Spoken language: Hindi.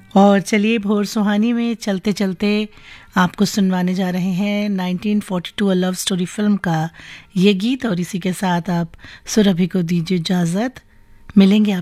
और चलिए भोर सुहानी में चलते चलते आपको सुनवाने जा रहे हैं 1942 अ लव स्टोरी फिल्म का ये गीत और इसी के साथ आप सुरभि को दीजिए इजाज़त। मिलेंगे